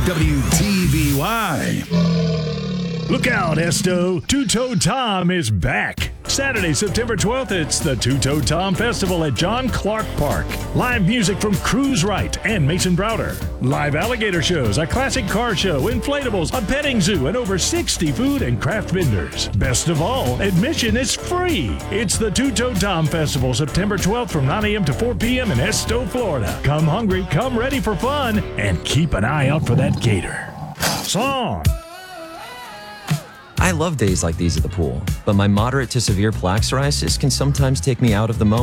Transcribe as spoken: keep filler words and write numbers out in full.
W T B Y. Look out, Esto. Two-Toe Tom is back. Saturday, September twelfth, it's the Two-Toe Tom Festival at John Clark Park. Live music from Cruise Wright and Mason Browder. Live alligator shows, a classic car show, inflatables, a petting zoo, and over sixty food and craft vendors. Best of all, admission is free. It's the Two-Toe Tom Festival, September twelfth from nine a.m. to four p.m. in Esto, Florida. Come hungry, come ready for fun, and keep an eye out for that gator. Song. I love days like these at the pool, but my moderate to severe plaque psoriasis can sometimes take me out of the moment.